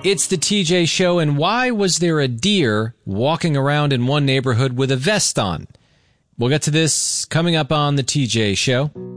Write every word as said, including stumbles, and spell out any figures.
It's the T J Show, and why was there a deer walking around in one neighborhood with a vest on? We'll get to this coming up on the T J Show.